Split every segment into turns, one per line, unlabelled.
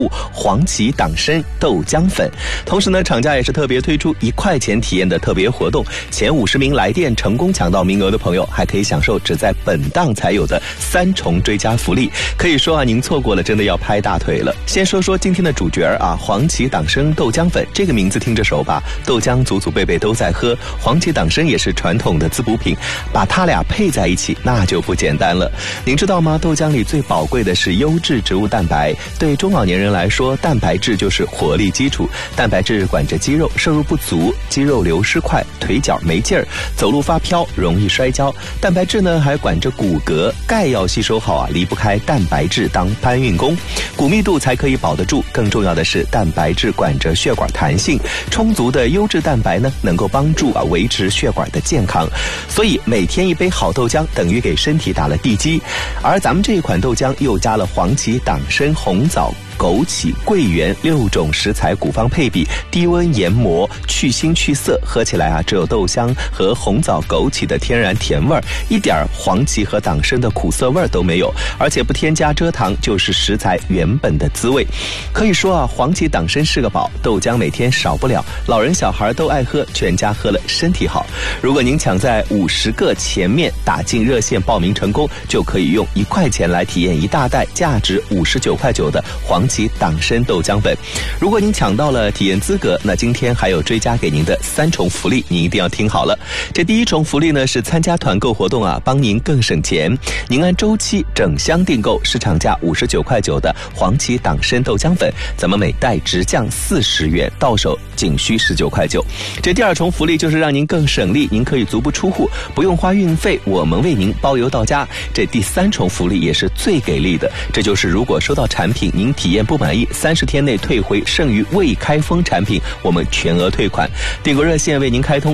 黄芪党参豆浆粉。同时呢，厂家也是特别推出1块钱体验的特别活动，前50名来电成功抢到名额的朋友，还可以享受只在本档才有的3重追加福利。可以说啊，您错过了真的要拍大腿了。先说说今天的主角啊，黄芪党参豆浆粉，这个名字听着熟吧？豆浆祖祖辈辈都在喝，黄芪党参也是传统的滋补品，把它俩配在一起那就不简单了。您知道吗？豆浆里最宝贵的是优质植物蛋白，对中老年人来说，蛋白质就是活力基础。蛋白质管着肌肉，摄入不足，肌肉流失快，腿脚没劲儿，走路发飘，容易摔跤。蛋白质呢还管着骨骼，钙要吸收好啊，离不开蛋白质当搬运工，骨密度才可以保得住。更重要的是，蛋白质管着血管弹性，充足的优质蛋白呢，能够帮助维持血管的健康。所以每天一杯好豆浆，等于给身体打了地基。而咱们这一款豆浆又加了黄芪、党参、红枣、枸杞、桂圆6种食材古方配比，低温研磨，去腥去涩，喝起来啊，只有豆香和红枣、枸杞的天然甜味儿，一点黄芪和党参的苦涩味儿都没有，而且不添加蔗糖，就是食材原本的滋味。可以说啊，黄芪党参是个宝，豆浆每天少不了，老人小孩都爱喝，全家喝了身体好。如果您抢在50个前面打进热线报名成功，就可以用1块钱来体验一大袋价值59块9的黄芪党参豆浆粉。如果您抢到了体验资格，那今天还有追加给您的3重福利，您一定要听好了。这第1重福利呢是参加团购活动啊，帮您更省钱。您按周期整箱订购，市场价59块9的黄芪党参豆浆粉，咱们每袋直降40元，到手仅需19块9。这第2重福利就是让您更省力，您可以足不出户，不用花运费，我们为您包邮到家。这第3重福利也是最给力的，这就是如果收到产品您体验不满意，30天内退回剩余未开封产品，我们全额退款。订购热线为您开通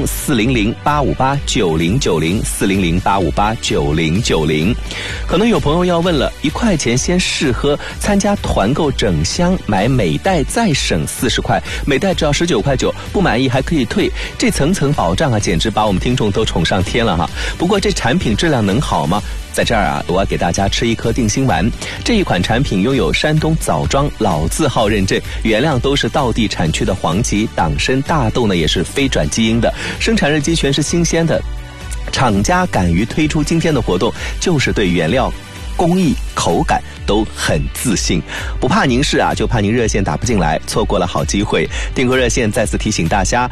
400-858-9090 400-858-9090。可能有朋友要问了，1块钱先试喝，参加团购整箱买每袋再省40块，每袋只要19块9，不满意还可以退，这层层保障啊，简直把我们听众都宠上天了哈。不过这产品质量能好吗？在这儿啊，我要给大家吃一颗定心丸。这一款产品拥有山东枣庄老字号认证，原料都是道地产区的黄芪、党参，大豆呢也是非转基因的，生产日期全是新鲜的。厂家敢于推出今天的活动，就是对原料、工艺、口感都很自信，不怕您试啊，就怕您热线打不进来，错过了好机会。订购热线再次提醒大家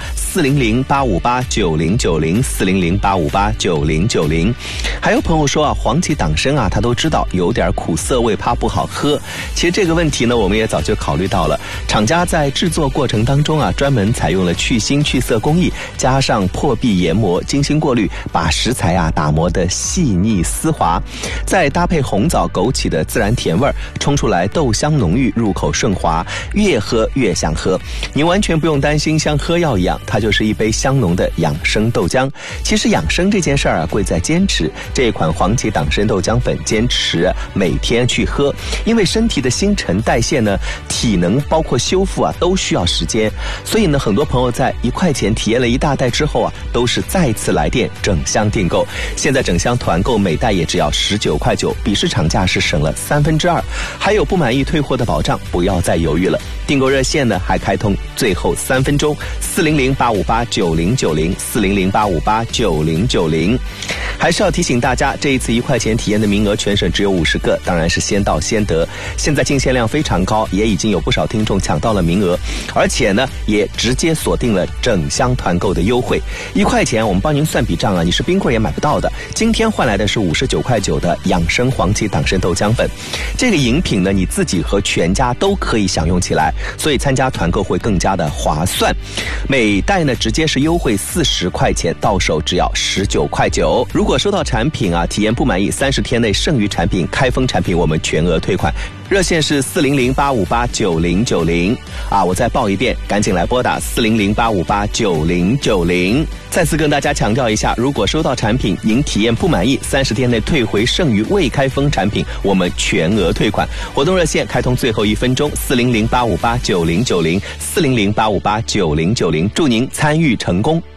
，400-858-9090 400-858-9090。还有朋友说啊，黄芪党参啊，他都知道有点苦涩味，怕不好喝。其实这个问题呢，我们也早就考虑到了。厂家在制作过程当中啊，专门采用了去腥去涩工艺，加上破壁研磨，精心过滤，把食材啊打磨得细腻丝滑，再搭配红枣、枸杞的自然甜味，冲出来豆香浓郁，入口顺滑，越喝越想喝。您完全不用担心像喝药一样，它就是一杯香浓的养生豆浆。其实养生这件事儿啊，贵在坚持。这一款黄芪党参豆浆粉，坚持每天去喝，因为身体的新陈代谢呢，体能包括修复啊，都需要时间。所以呢，很多朋友在1块钱体验了一大袋之后啊，都是再次来电整箱订购。现在整箱团购每袋也只要19块9，比市场价是省了2/3，还有不满意退货的保障，不要再犹豫了。订购热线呢还开通最后3分钟，400-858-9090 400-858-9090。还是要提醒大家，这一次1块钱体验的名额全省只有50个，当然是先到先得。现在进线量非常高，也已经有不少听众抢到了名额，而且呢也直接锁定了整箱团购的优惠。1块钱我们帮您算笔账啊，你是冰棍也买不到的。今天换来的是59块9的养生黄芪党参豆浆粉，这个饮品呢你自己和全家都可以享用起来，所以参加团购会更加的划算。每袋呢直接是优惠40块钱，到手只要19块9。如果收到产品啊体验不满意，30天内剩余产品、开封产品我们全额退款。热线是400-858-9090啊，我再报一遍，赶紧来拨打400-858-9090。再次跟大家强调一下，如果收到产品您体验不满意，30天内退回剩余未开封产品，我们全额退款。活动热线开通最后1分钟，400-858-9090 400-858-9090，祝您参与成功。